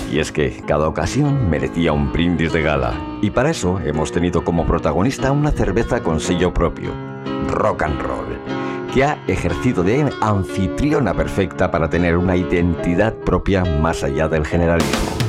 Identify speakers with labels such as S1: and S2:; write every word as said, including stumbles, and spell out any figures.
S1: Y es que cada ocasión merecía un brindis de gala. Y para eso hemos tenido como protagonista una cerveza con sello propio, Rock and Roll, que ha ejercido de anfitriona perfecta para tener una identidad propia más allá del generalismo.